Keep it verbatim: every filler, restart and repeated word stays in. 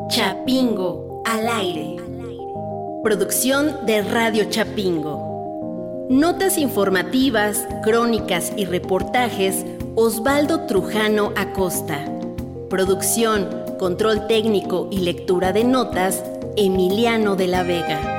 Chapingo al aire. Producción de Radio Chapingo. Notas informativas, crónicas y reportajes, Osvaldo Trujano Acosta. Producción, control técnico y lectura de notas, Emiliano de la Vega.